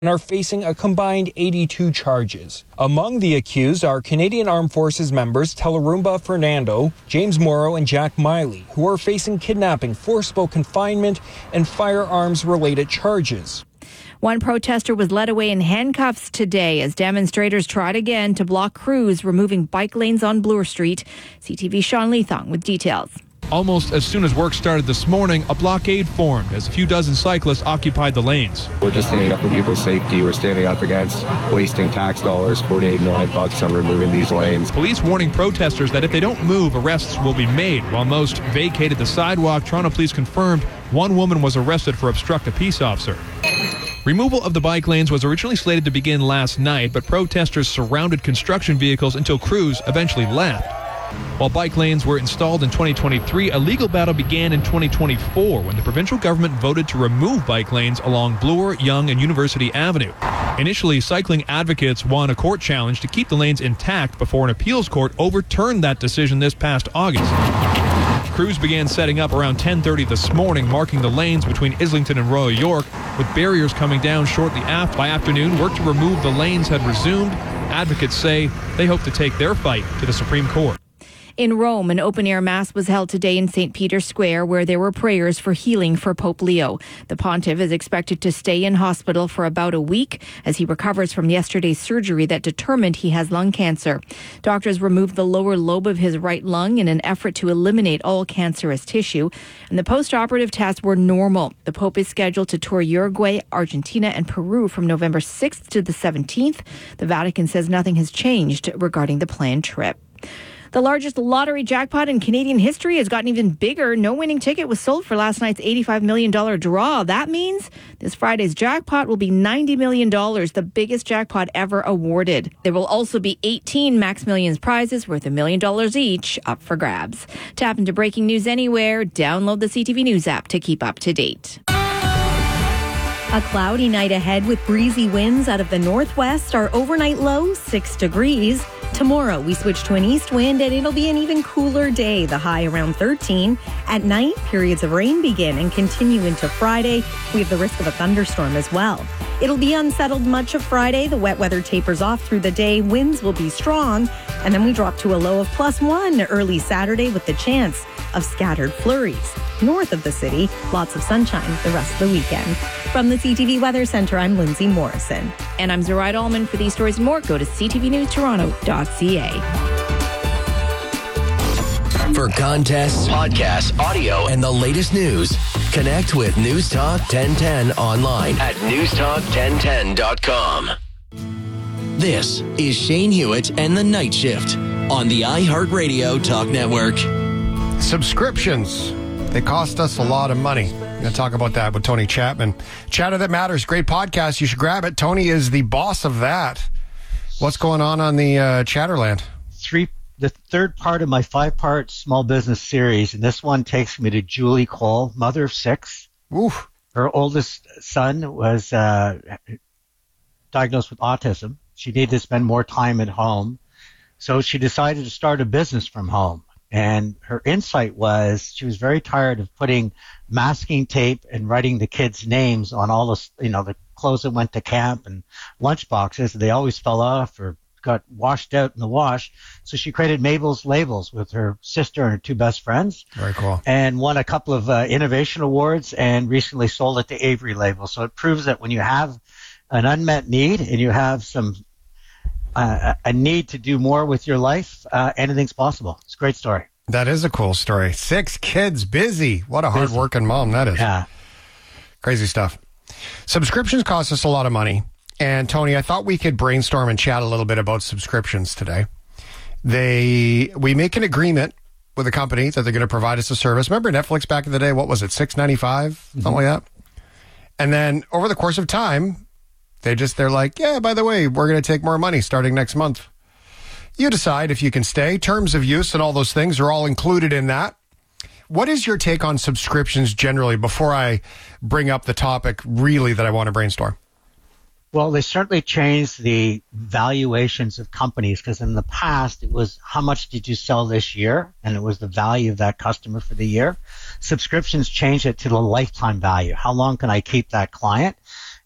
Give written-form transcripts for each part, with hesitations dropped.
and are facing a combined 82 charges. Among the accused are Canadian Armed Forces members Telerumba Fernando, James Morrow, and Jack Miley, who are facing kidnapping, forcible confinement, and firearms-related charges. One protester was led away in handcuffs today as demonstrators tried again to block crews removing bike lanes on Bloor Street. CTV's Sean Leathong with details. Almost as soon as work started this morning, a blockade formed as a few dozen cyclists occupied the lanes. We're just standing up for people's safety. We're standing up against wasting tax dollars, $48 million on removing these lanes. Police warning protesters that if they don't move, arrests will be made. While most vacated the sidewalk, Toronto police confirmed one woman was arrested for obstructing a peace officer. Removal of the bike lanes was originally slated to begin last night, but protesters surrounded construction vehicles until crews eventually left. While bike lanes were installed in 2023, a legal battle began in 2024 when the provincial government voted to remove bike lanes along Bloor, Yonge, and University Avenue. Initially, cycling advocates won a court challenge to keep the lanes intact before an appeals court overturned that decision this past August. Crews began setting up around 10:30 this morning, marking the lanes between Islington and Royal York, with barriers coming down shortly after. By afternoon, work to remove the lanes had resumed. Advocates say they hope to take their fight to the Supreme Court. In Rome, an open-air mass was held today in St. Peter's Square where there were prayers for healing for Pope Leo. The pontiff is expected to stay in hospital for about a week as he recovers from yesterday's surgery that determined he has lung cancer. Doctors removed the lower lobe of his right lung in an effort to eliminate all cancerous tissue, and the post-operative tests were normal. The Pope is scheduled to tour Uruguay, Argentina, and Peru from November 6th to the 17th. The Vatican says nothing has changed regarding the planned trip. The largest lottery jackpot in Canadian history has gotten even bigger. No winning ticket was sold for last night's $85 million draw. That means this Friday's jackpot will be $90 million, the biggest jackpot ever awarded. There will also be 18 Max Millions prizes worth $1 million each up for grabs. Tap into breaking news anywhere. Download the CTV News app to keep up to date. A cloudy night ahead with breezy winds out of the northwest. Our overnight low, 6 degrees. Tomorrow, we switch to an east wind and it'll be an even cooler day, the high around 13. At night, periods of rain begin and continue into Friday. We have the risk of a thunderstorm as well. It'll be unsettled much of Friday. The wet weather tapers off through the day. Winds will be strong. And then we drop to a low of +1 early Saturday with the chance of scattered flurries. North of the city, lots of sunshine the rest of the weekend. From the CTV Weather Center, I'm Lindsay Morrison. And I'm Zoraida Allman. For these stories and more, go to ctvnewstoronto.ca. For contests, podcasts, audio, and the latest news, connect with News Talk 1010 online at newstalk1010.com. This is Shane Hewitt and the Night Shift on the iHeartRadio Talk Network. Subscriptions. They cost us a lot of money. I'm going to talk about that with Tony Chapman. Chatter That Matters, great podcast. You should grab it. Tony is the boss of that. What's going on the Chatterland? The third part of my 5-part small business series, and this one takes me to Julie Cole, mother of 6. Oof. Her oldest son was diagnosed with autism. She needed to spend more time at home, so she decided to start a business from home. And her insight was she was very tired of putting masking tape and writing the kids' names on all the clothes that went to camp and lunch boxes. They always fell off or got washed out in the wash. So she created Mabel's Labels with her sister and her 2 best friends. Very cool. And won a couple of innovation awards and recently sold it to Avery Labels. So it proves that when you have an unmet need and you have some a need to do more with your life, anything's possible. It's a great story. That is a cool story. 6 kids, busy. What a hard-working mom that is. Yeah. Crazy stuff. Subscriptions cost us a lot of money. And, Tony, I thought we could brainstorm and chat a little bit about subscriptions today. We make an agreement with a company that they're going to provide us a service. Remember Netflix back in the day? What was it, $6.95? Something like that. And then over the course of time, they're like, yeah, by the way, we're going to take more money starting next month. You decide if you can stay. Terms of use and all those things are all included in that. What is your take on subscriptions generally before I bring up the topic really that I want to brainstorm? Well, they certainly changed the valuations of companies because in the past it was how much did you sell this year, and it was the value of that customer for the year. Subscriptions changed it to the lifetime value. How long can I keep that client?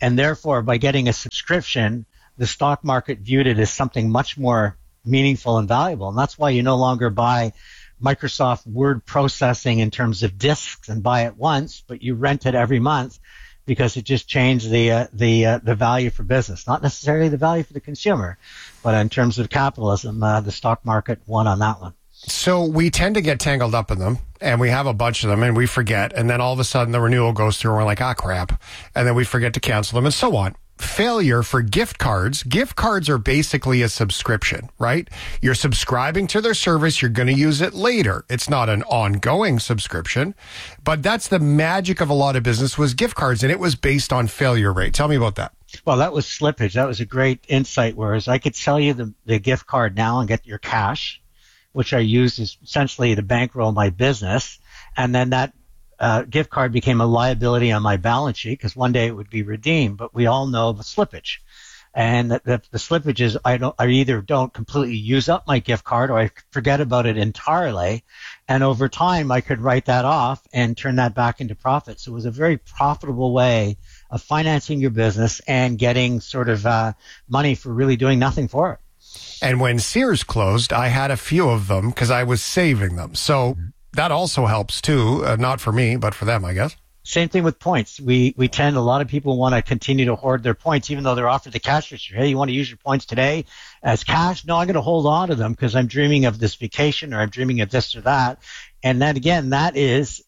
And therefore, by getting a subscription, the stock market viewed it as something much more meaningful and valuable. And that's why you no longer buy Microsoft Word processing in terms of disks and buy it once, but you rent it every month, because it just changed the value for business, not necessarily the value for the consumer, but in terms of capitalism, the stock market won on that one. So we tend to get tangled up in them, and we have a bunch of them, and we forget, and then all of a sudden the renewal goes through, and we're like, crap, and then we forget to cancel them, and so on. Failure for gift cards. Gift cards are basically a subscription, right? You're subscribing to their service. You're going to use it later. It's not an ongoing subscription, but that's the magic of a lot of business was gift cards, and it was based on failure rate. Tell me about that. Well, that was slippage. That was a great insight, whereas I could sell you the gift card now and get your cash, which I used as essentially to bankroll my business, and then that gift card became a liability on my balance sheet because one day it would be redeemed. But we all know the slippage, and the slippage is I either don't completely use up my gift card or I forget about it entirely, and over time I could write that off and turn that back into profit. So it was a very profitable way of financing your business and getting sort of money for really doing nothing for it. And when Sears closed, I had a few of them because I was saving them. So that also helps too, not for me, but for them, I guess. Same thing with points. We tend, a lot of people want to continue to hoard their points, even though they're offered the cash register. Hey, you want to use your points today as cash? No, I'm going to hold on to them because I'm dreaming of this vacation or I'm dreaming of this or that. And then again, that is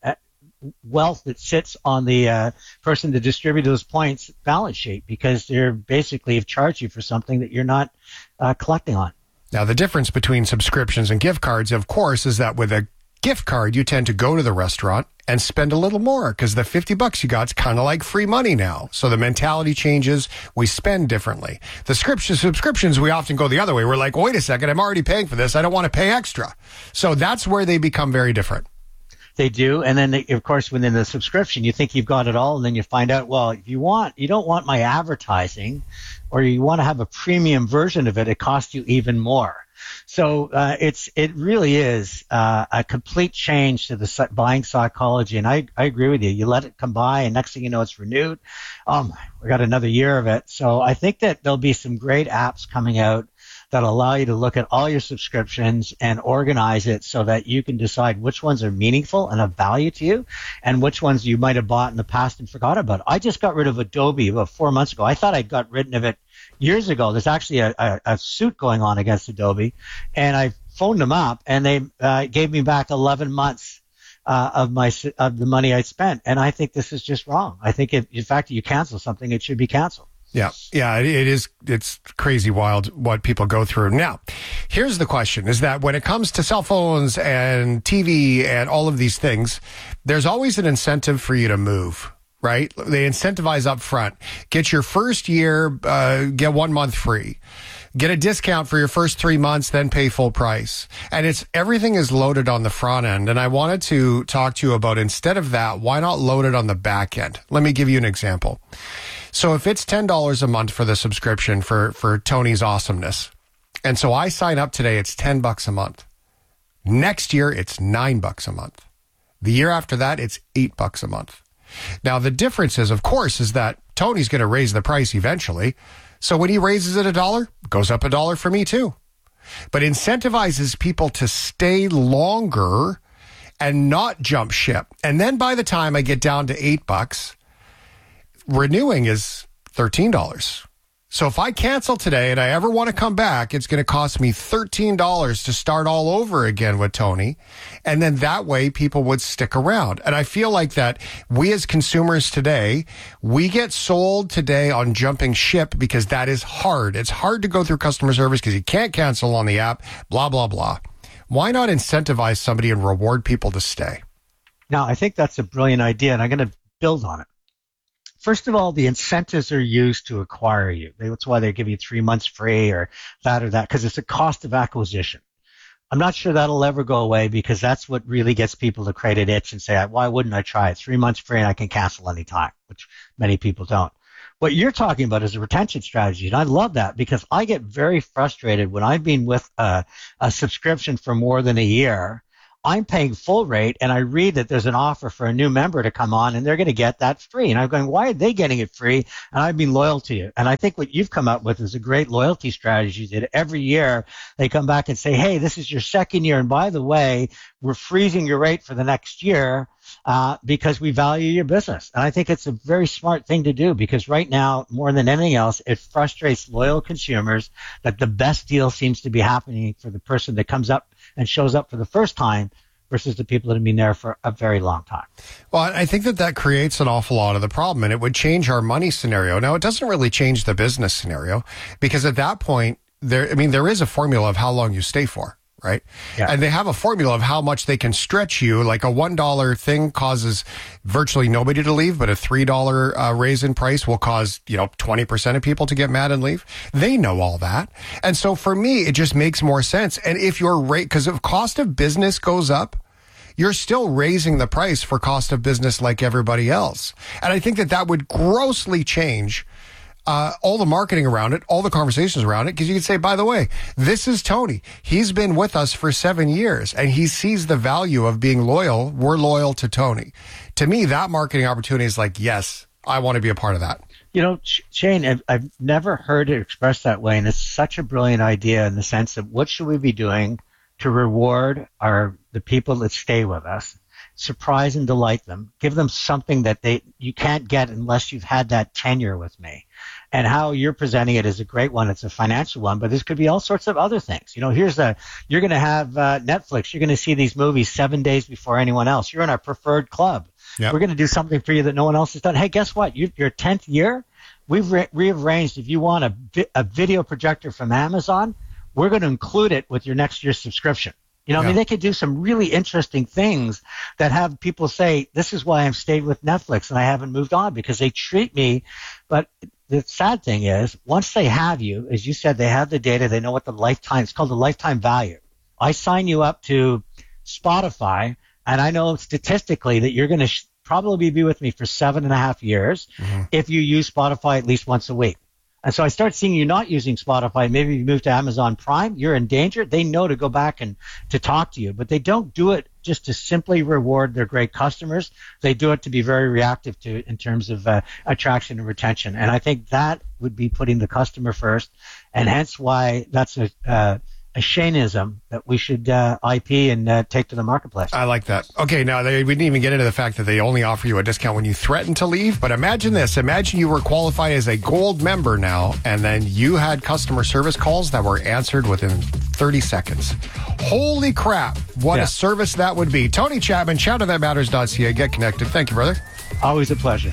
wealth that sits on the person to distribute those points balance sheet, because they're basically have charged you for something that you're not collecting on. Now, the difference between subscriptions and gift cards, of course, is that with a gift card, you tend to go to the restaurant and spend a little more because the $50 you got is kind of like free money now. So the mentality changes. We spend differently. The subscriptions, we often go the other way. We're like, wait a second, I'm already paying for this. I don't want to pay extra. So that's where they become very different. They do. And then, of course, within the subscription, you think you've got it all. And then you find out, well, if you don't want my advertising or you want to have a premium version of it, it costs you even more. So it really is a complete change to the buying psychology. And I agree with you. You let it come by, and next thing you know, it's renewed. We got another year of it. So I think that there'll be some great apps coming out that allow you to look at all your subscriptions and organize it so that you can decide which ones are meaningful and of value to you and which ones you might have bought in the past and forgot about. I just got rid of Adobe about 4 months ago. I thought I got rid of it years ago. There's actually a suit going on against Adobe, and I phoned them up, and they gave me back 11 months of the money I spent. And I think this is just wrong. I think if, in fact, you cancel something, it should be canceled. Yeah, it is. It's crazy wild what people go through. Now, here's the question, is that when it comes to cell phones and TV and all of these things, there's always an incentive for you to move, right? They incentivize up front. Get your first year, get 1 month free. Get a discount for your first 3 months, then pay full price. And everything is loaded on the front end. And I wanted to talk to you about, instead of that, why not load it on the back end? Let me give you an example. So if it's $10 a month for the subscription for Tony's awesomeness, and so I sign up today, it's $10 a month. Next year, it's $9 a month. The year after that, it's $8 a month. Now, the difference is, of course, is that Tony's going to raise the price eventually. So when he raises it $1, it goes up $1 for me too. But incentivizes people to stay longer and not jump ship. And then by the time I get down to $8, renewing is $13. So if I cancel today and I ever want to come back, it's going to cost me $13 to start all over again with Tony. And then that way people would stick around. And I feel like that we as consumers today, we get sold today on jumping ship because that is hard. It's hard to go through customer service because you can't cancel on the app, blah, blah, blah. Why not incentivize somebody and reward people to stay? Now, I think that's a brilliant idea, and I'm going to build on it. First of all, the incentives are used to acquire you. That's why they give you 3 months free or that, because it's a cost of acquisition. I'm not sure that'll ever go away, because that's what really gets people to create an itch and say, why wouldn't I try it? 3 months free and I can cancel anytime, which many people don't. What you're talking about is a retention strategy, and I love that, because I get very frustrated when I've been with a subscription for more than a year. I'm paying full rate, and I read that there's an offer for a new member to come on, and they're going to get that free. And I'm going, why are they getting it free? And I've been loyal to you. And I think what you've come up with is a great loyalty strategy that every year they come back and say, hey, this is your second year. And by the way, we're freezing your rate for the next year because we value your business. And I think it's a very smart thing to do, because right now, more than anything else, it frustrates loyal consumers that the best deal seems to be happening for the person that comes up and shows up for the first time versus the people that have been there for a very long time. Well, I think that creates an awful lot of the problem, and it would change our money scenario. Now, it doesn't really change the business scenario, because at that point, there is a formula of how long you stay for, right? Yeah. And they have a formula of how much they can stretch you. Like a $1 thing causes virtually nobody to leave, but a $3 raise in price will cause, 20% of people to get mad and leave. They know all that. And so for me, it just makes more sense. And if your rate, because if cost of business goes up, you're still raising the price for cost of business like everybody else. And I think that would grossly change all the marketing around it, all the conversations around it, because you could say, by the way, this is Tony. He's been with us for 7 years, and he sees the value of being loyal. We're loyal to Tony. To me, that marketing opportunity is like, yes, I want to be a part of that. Shane, I've never heard it expressed that way, and it's such a brilliant idea in the sense of what should we be doing to reward the people that stay with us, surprise and delight them, give them something that you can't get unless you've had that tenure with me. And how you're presenting it is a great one. It's a financial one, but this could be all sorts of other things. you're going to have Netflix. You're going to see these movies 7 days before anyone else. You're in our preferred club. Yep. We're going to do something for you that no one else has done. Hey, guess what? Your 10th year, we've rearranged. If you want a video projector from Amazon, we're going to include it with your next year's subscription. They could do some really interesting things that have people say, this is why I've stayed with Netflix and I haven't moved on, because they treat me. But the sad thing is, once they have you, as you said, they have the data, they know what it's called the lifetime value. I sign you up to Spotify, and I know statistically that you're going to probably be with me for 7.5 years if you use Spotify at least once a week. And so I start seeing you not using Spotify. Maybe you move to Amazon Prime. You're in danger. They know to go back and to talk to you, but they don't do it just to simply reward their great customers. They do it to be very reactive to in terms of attraction and retention. And I think that would be putting the customer first, and hence why that's a Shaneism that we should IP and take to the marketplace. I like that. Okay, now we didn't even get into the fact that they only offer you a discount when you threaten to leave. But imagine this. Imagine you were qualified as a gold member now, and then you had customer service calls that were answered within 30 seconds. Holy crap. What a service that would be. Tony Chapman, shoutoutthatmatters.ca. Get connected. Thank you, brother. Always a pleasure.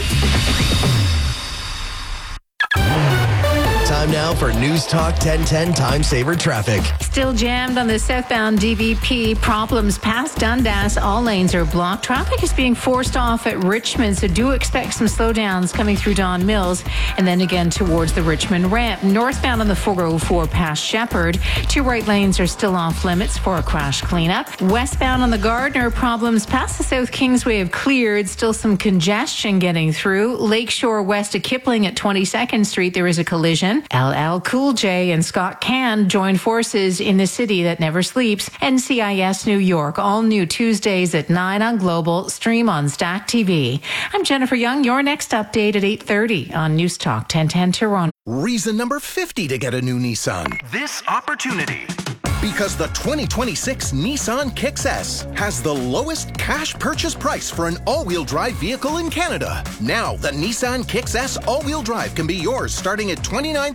Time now for News Talk 1010 Time Saver Traffic. Still jammed on the southbound DVP. Problems past Dundas. All lanes are blocked. Traffic is being forced off at Richmond, so do expect some slowdowns coming through Don Mills and then again towards the Richmond ramp. Northbound on the 404 past Shepherd. 2 right lanes are still off limits for a crash cleanup. Westbound on the Gardner, problems past the South Kingsway have cleared. Still some congestion getting through. Lakeshore west of Kipling at 22nd Street, there is a collision. LL Cool J and Scott Can join forces in the city that never sleeps. NCIS New York, all new Tuesdays at 9 on Global, stream on Stack TV. I'm Jennifer Young. Your next update at 8:30 on News Talk 1010 Toronto. Reason number 50 to get a new Nissan. This opportunity. Because the 2026 Nissan Kicks S has the lowest cash purchase price for an all-wheel drive vehicle in Canada. Now, the Nissan Kicks S all-wheel drive can be yours starting at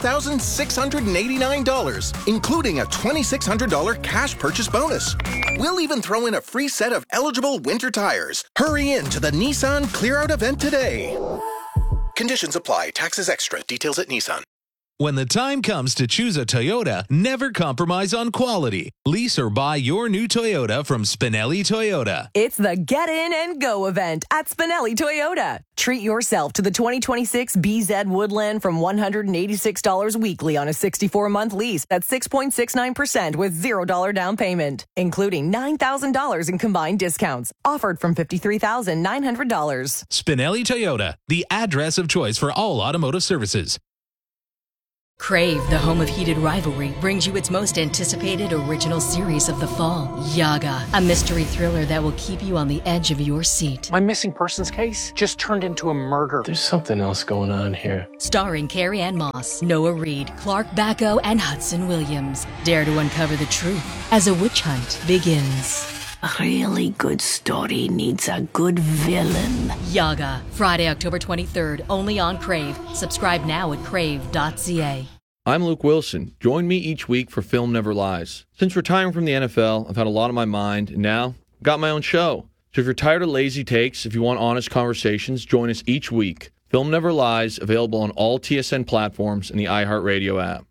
$29,689, including a $2,600 cash purchase bonus. We'll even throw in a free set of eligible winter tires. Hurry in to the Nissan Clear Out event today. Conditions apply. Taxes extra. Details at Nissan. When the time comes to choose a Toyota, never compromise on quality. Lease or buy your new Toyota from Spinelli Toyota. It's the Get In and Go event at Spinelli Toyota. Treat yourself to the 2026 BZ Woodland from $186 weekly on a 64-month lease at 6.69% with $0 down payment, including $9,000 in combined discounts. Offered from $53,900. Spinelli Toyota, the address of choice for all automotive services. Crave, the home of heated rivalry, brings you its most anticipated original series of the fall, Yaga, a mystery thriller that will keep you on the edge of your seat. My missing persons case just turned into a murder. There's something else going on here. Starring Carrie Ann Moss, Noah Reid, Clark Bacco, and Hudson Williams. Dare to uncover the truth as a witch hunt begins. A really good story needs a good villain. Yaga, Friday, October 23rd, only on Crave. Subscribe now at crave.ca. I'm Luke Wilson. Join me each week for Film Never Lies. Since retiring from the NFL, I've had a lot on my mind, and now I've got my own show. So if you're tired of lazy takes, if you want honest conversations, join us each week. Film Never Lies, available on all TSN platforms and the iHeartRadio app.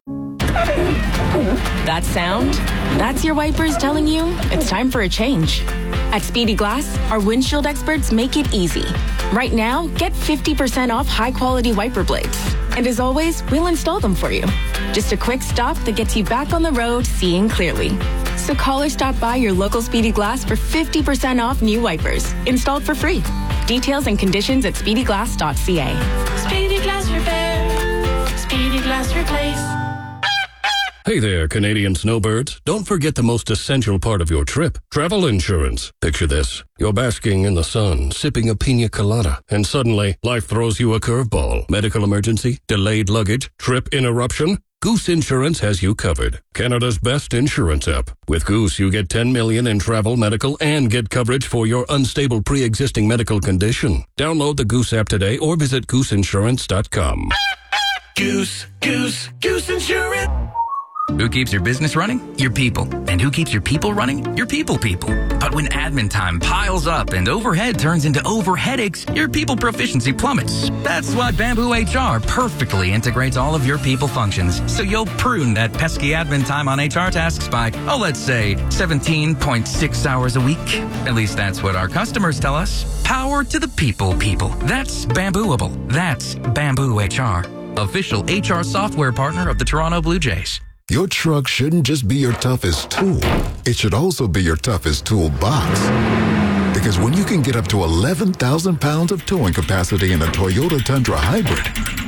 That sound? That's your wipers telling you it's time for a change. At Speedy Glass, our windshield experts make it easy. Right now, get 50% off high-quality wiper blades. And as always, we'll install them for you. Just a quick stop that gets you back on the road seeing clearly. So call or stop by your local Speedy Glass for 50% off new wipers, installed for free. Details and conditions at speedyglass.ca. Speedy Glass Repair. Speedy Glass Replace. Hey there, Canadian snowbirds. Don't forget the most essential part of your trip, travel insurance. Picture this. You're basking in the sun, sipping a pina colada, and suddenly life throws you a curveball. Medical emergency, delayed luggage, trip interruption. Goose Insurance has you covered. Canada's best insurance app. With Goose, you get $10 million in travel, medical, and get coverage for your unstable pre-existing medical condition. Download the Goose app today or visit gooseinsurance.com. Goose Insurance. Who keeps your business running? Your people. And who keeps your people running? Your people. But when admin time piles up and overhead turns into overheadaches, your people proficiency plummets. That's why Bamboo HR perfectly integrates all of your people functions, so you'll prune that pesky admin time on HR tasks by, let's say, 17.6 hours a week. At least that's what our customers tell us. Power to the people. That's Bambooable. That's Bamboo HR. Official HR software partner of the Toronto Blue Jays. Your truck shouldn't just be your toughest tool. It should also be your toughest toolbox. Because when you can get up to 11,000 pounds of towing capacity in a Toyota Tundra Hybrid,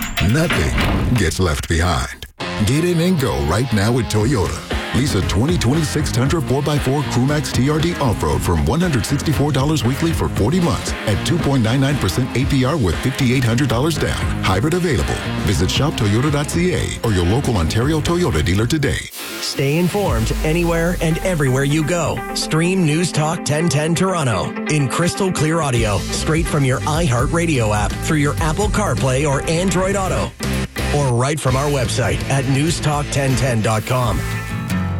nothing gets left behind. Get in and go right now at Toyota. Lease a 2026 Tundra 4x4 Crewmax TRD Off-Road from $164 weekly for 40 months at 2.99% APR with $5,800 down. Hybrid available. Visit shoptoyota.ca or your local Ontario Toyota dealer today. Stay informed anywhere and everywhere you go. Stream News Talk 1010 Toronto in crystal clear audio straight from your iHeartRadio app through your Apple CarPlay or Android Auto. Or right from our website at newstalk1010.com.